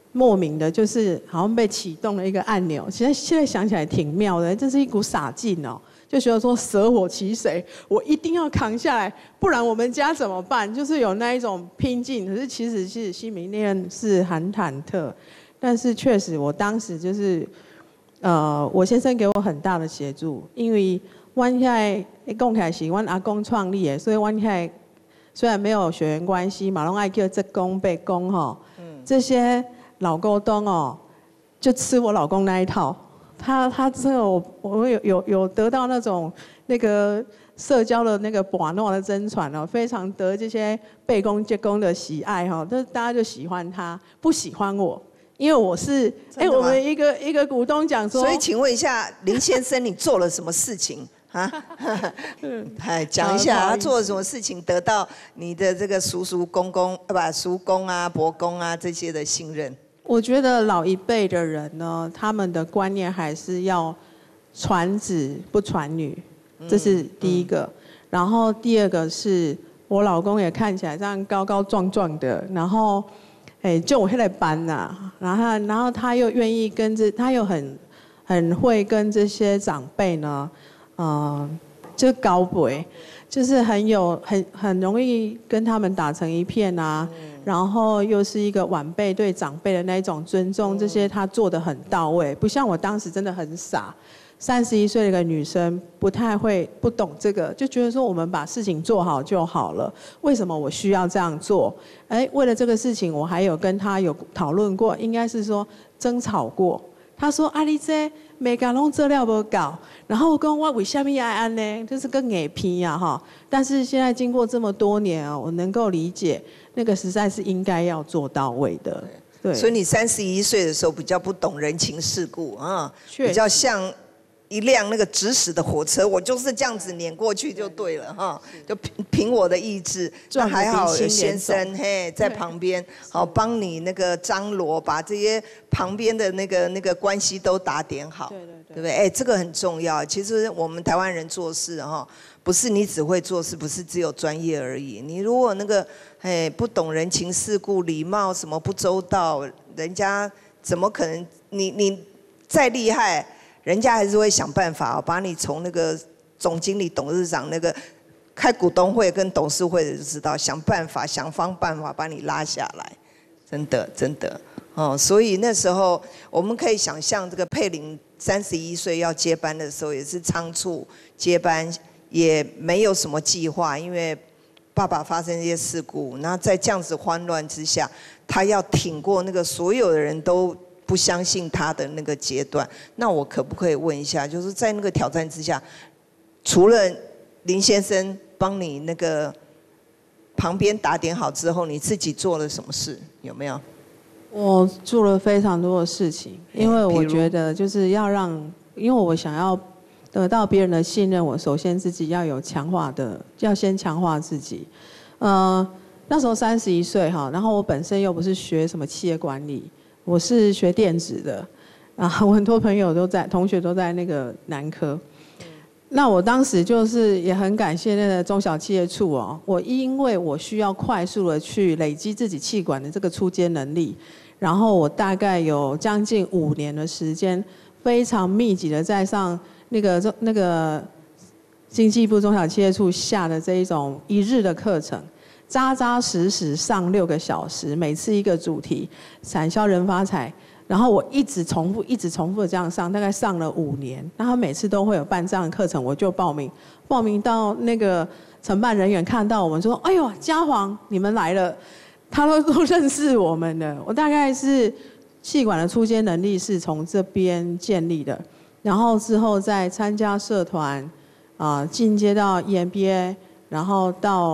莫名的，就是好像被启动了一个按钮。现在想起来挺妙的，这是一股傻劲哦，就觉得说舍我其谁，我一定要扛下来，不然我们家怎么办？就是有那一种拼劲。可是其实是心里面是很忐忑，但是确实我当时就是，我先生给我很大的协助，因为我现在讲起来是我阿公创立的，所以我现在虽然没有血缘关系嘛，拢爱叫这公伯公哈，这些。老沟通哦，就吃我老公那一套。他这个我有得到那个社交的那个把诺的真传哦，非常得这些背公接公的喜爱哈，但大家就喜欢他，不喜欢我，因为我是我们一个股东讲说， 所以请问一下林先生，你做了什么事情？啊，讲一下他做了什么事情，得到你的这个叔叔公公叔公啊、伯公啊这些的信任。 我觉得老一辈的人呢，他们的观念还是要传子不传女，这是第一个。然后第二个是我老公也看起来这样高高壮壮的，然后就我现在班呐，然后他又愿意他又很会跟这些长辈呢，就高辈，就是很容易跟他们打成一片啊。然后又是一个晚辈对长辈的那一种尊重，这些他做得很到位，不像我当时真的很傻，31岁的一个女生不太会不懂这个，就觉得说我们把事情做好就好了，为什么我需要这样做？为了这个事情，我还有跟他有讨论过，应该是说争吵过。他说：“啊，你这每个拢做了无搞。”然后我讲我为什么要安呢？就是个硬皮呀哈。但是现在经过这么多年啊，我能够理解，那个实在是应该要做到位的。对。 所以你31岁的时候比较不懂人情世故啊，比较像一辆那个直驶的火车，我就是这样子碾过去就对了哈，就凭我的意志。那还好有先生在旁边，好帮你那个张罗，把这些旁边的那个关系都打点好，对不对？这个很重要。其实我们台湾人做事哈，不是你只会做事，不是只有专业而已。你如果那个不懂人情世故、礼貌什么不周到，人家怎么可能？你再厉害。人家还是会想办法把你从那个总经理、董事长那个开股东会跟董事会的就知道，想办法、想方办法把你拉下来，真的哦。所以那时候我们可以想象，这个佩玲31岁要接班的时候，也是仓促接班，也没有什么计划，因为爸爸发生这些事故，然后在这样子慌乱之下，他要挺过那个所有的人都不相信他的那个阶段。那我可不可以问一下，就是在那个挑战之下，除了林先生帮你那个旁边打点好之后，你自己做了什么事？有没有？ 我做了非常多的事情，因为我觉得就是要因为我想要得到别人的信任，我首先自己要先强化自己。那时候31岁哈，然后我本身又不是学什么企业管理。我是学电子的，我很多同学都在那个南科。那我当时就是也很感谢那个中小企业处哦，因为我需要快速的去累积自己企管的这个出街能力，然后我大概有将近5年的时间，非常密集的在上那个经济部中小企业处下的这一种1日的课程。扎扎实实上6个小时，每次一个主题，产销人发财。然后我一直重复的这样上，大概上了5年。那他每次都会有办这样的课程，我就报名到那个承办人员看到我们说：“哎呦，嘉煌你们来了。”他都认识我们的。我大概是企管的出街能力是从这边建立的，然后之后再参加社团，进阶到 EMBA， 然后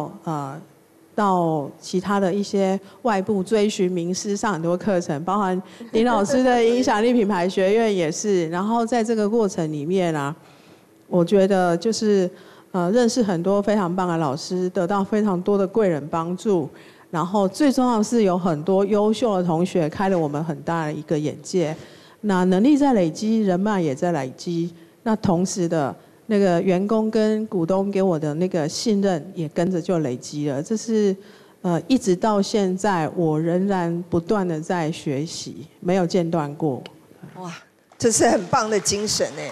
到其他的一些外部追寻名师上很多课程，包含林老师的影响力品牌学院也是。然后在这个过程里面我觉得就是认识很多非常棒的老师，得到非常多的贵人帮助。然后最重要的是有很多优秀的同学开了我们很大的一个眼界。那能力在累积，人脉也在累积。那同时的。那个员工跟股东给我的那个信任也跟着就累积了，这是一直到现在，我仍然不断的在学习，没有间断过。 哇，这是很棒的精神哎。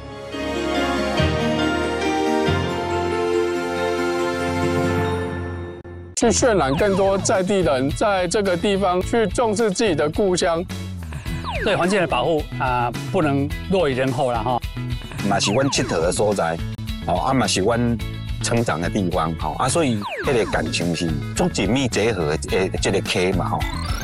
去渲染更多在地人在这个地方去重视自己的故乡， 对环境的保护不能落于人后了哈。 嘛是阮佚佗的所在，嘛是阮成长的地方，所以迄个感情是足紧密结合的这个溪嘛